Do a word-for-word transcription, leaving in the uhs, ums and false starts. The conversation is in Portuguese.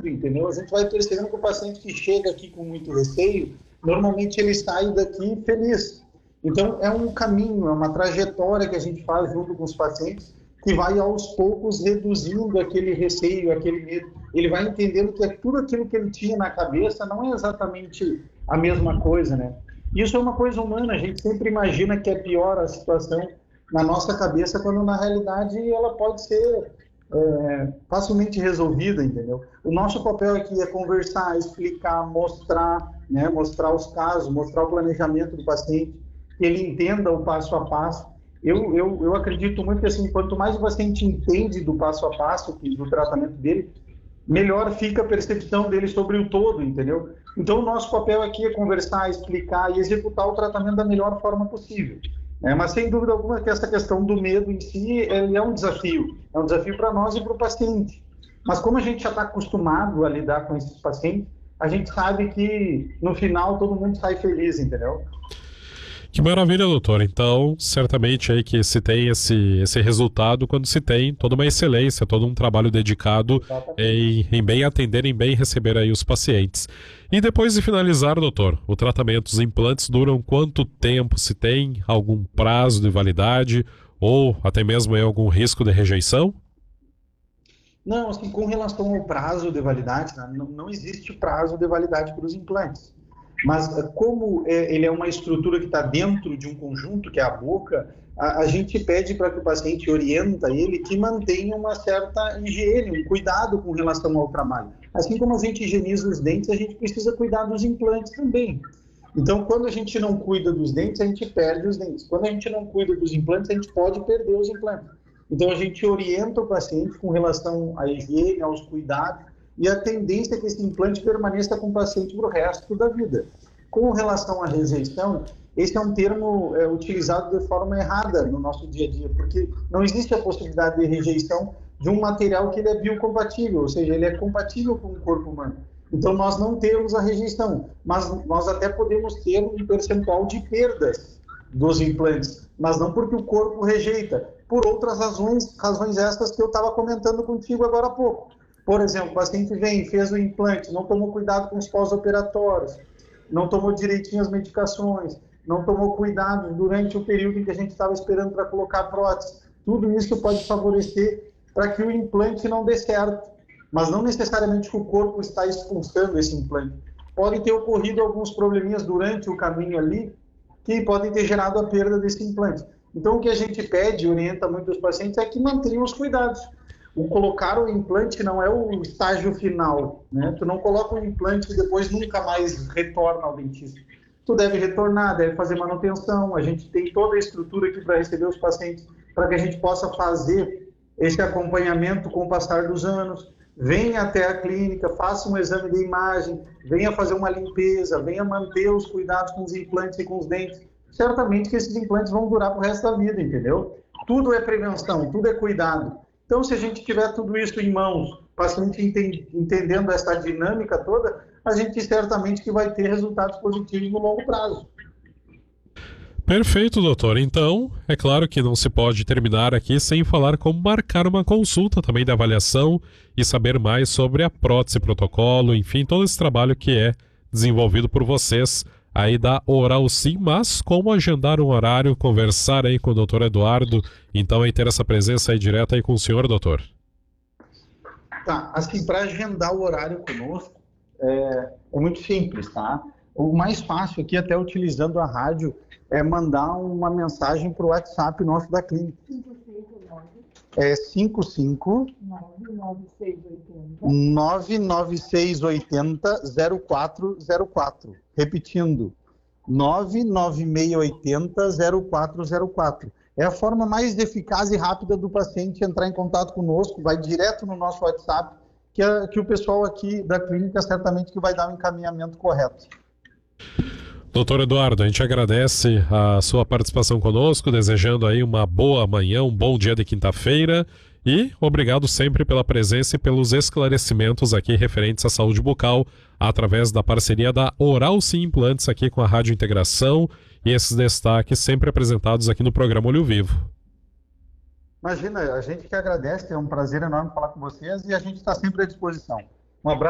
tudo, entendeu? A gente vai percebendo que o paciente que chega aqui com muito receio, normalmente ele sai daqui feliz. Então, é um caminho, é uma trajetória que a gente faz junto com os pacientes, que vai aos poucos reduzindo aquele receio, aquele medo. Ele vai entendendo que tudo aquilo que ele tinha na cabeça não é exatamente a mesma coisa, né? Isso é uma coisa humana, a gente sempre imagina que é pior a situação na nossa cabeça, quando na realidade ela pode ser é, facilmente resolvida, entendeu? O nosso papel aqui é conversar, explicar, mostrar, né? Mostrar os casos, mostrar o planejamento do paciente, que ele entenda o passo a passo. Eu, eu, eu acredito muito que, assim, quanto mais o paciente entende do passo a passo do tratamento dele, melhor fica a percepção dele sobre o todo, entendeu? Então, o nosso papel aqui é conversar, explicar e executar o tratamento da melhor forma possível. É, mas, sem dúvida alguma, que essa questão do medo em si ele é um desafio. É um desafio para nós e para o paciente. Mas, como a gente já está acostumado a lidar com esses pacientes, a gente sabe que, no final, todo mundo sai feliz, entendeu? Que maravilha, doutor. Então, certamente aí que se tem esse, esse resultado quando se tem toda uma excelência, todo um trabalho dedicado em, em bem atender, em bem receber aí os pacientes. E depois de finalizar, doutor, o tratamento, os implantes duram quanto tempo? Se tem algum prazo de validade ou até mesmo aí algum risco de rejeição? Não, assim, com relação ao prazo de validade, né, não, não existe prazo de validade para os implantes. Mas como é, ele é uma estrutura que está dentro de um conjunto, que é a boca, a, a gente pede para que o paciente orienta ele que mantenha uma certa higiene, um cuidado com relação ao trabalho. Assim como a gente higieniza os dentes, a gente precisa cuidar dos implantes também. Então, quando a gente não cuida dos dentes, a gente perde os dentes. Quando a gente não cuida dos implantes, a gente pode perder os implantes. Então, a gente orienta o paciente com relação à higiene, aos cuidados, e a tendência é que esse implante permaneça com o paciente para o resto da vida. Com relação à rejeição, esse é um termo é, utilizado de forma errada no nosso dia a dia, porque não existe a possibilidade de rejeição de um material que ele é biocompatível, ou seja, ele é compatível com o corpo humano. Então, nós não temos a rejeição, mas nós até podemos ter um percentual de perdas dos implantes, mas não porque o corpo rejeita, por outras razões, razões essas que eu estava comentando contigo agora há pouco. Por exemplo, o paciente vem, fez o implante, não tomou cuidado com os pós-operatórios, não tomou direitinho as medicações, não tomou cuidado durante o período em que a gente estava esperando para colocar a prótese. Tudo isso pode favorecer para que o implante não dê certo, mas não necessariamente que o corpo está expulsando esse implante. Podem ter ocorrido alguns probleminhas durante o caminho ali que podem ter gerado a perda desse implante. Então, o que a gente pede e orienta muito os pacientes é que mantenham os cuidados. O colocar o implante não é o estágio final, né? Tu não coloca o implante e depois nunca mais retorna ao dentista. Tu deve retornar, deve fazer manutenção. A gente tem toda a estrutura aqui para receber os pacientes, para que a gente possa fazer esse acompanhamento com o passar dos anos. Venha até a clínica, faça um exame de imagem, venha fazer uma limpeza, venha manter os cuidados com os implantes e com os dentes. Certamente que esses implantes vão durar para o resto da vida, entendeu? Tudo é prevenção, tudo é cuidado. Então, se a gente tiver tudo isso em mãos, o paciente entendendo essa dinâmica toda, a gente certamente que vai ter resultados positivos no longo prazo. Perfeito, doutor. Então, é claro que não se pode terminar aqui sem falar como marcar uma consulta também da avaliação e saber mais sobre a prótese protocolo, enfim, todo esse trabalho que é desenvolvido por vocês aí da Oral Sim, mas como agendar um horário, conversar aí com o doutor Eduardo, então aí ter essa presença aí direta aí com o senhor, doutor? Tá, assim, para agendar o horário conosco, é, é muito simples, tá? O mais fácil aqui, até utilizando a rádio, é mandar uma mensagem para o WhatsApp nosso da clínica. É cinco cinco nove nove seis oito zero zero quatro zero quatro. Repetindo, nove nove seis oito zero zero quatro zero quatro. É a forma mais eficaz e rápida do paciente entrar em contato conosco, vai direto no nosso WhatsApp, que, é, que o pessoal aqui da clínica certamente que vai dar o encaminhamento correto. Doutor Eduardo, a gente agradece a sua participação conosco, desejando aí uma boa manhã, um bom dia de quinta-feira e obrigado sempre pela presença e pelos esclarecimentos aqui referentes à saúde bucal através da parceria da Oral Sim Implantes aqui com a Rádio Integração e esses destaques sempre apresentados aqui no programa Olho Vivo. Imagina, a gente que agradece, é um prazer enorme falar com vocês e a gente está sempre à disposição. Um abraço.